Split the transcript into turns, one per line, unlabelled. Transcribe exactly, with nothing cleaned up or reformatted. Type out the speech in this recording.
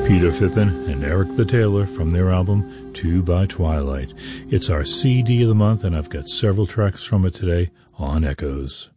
Peter Phippen and Eric the Tailor from their album Two by Twilight. It's our C D of the month, and I've got several tracks from it today on Echoes.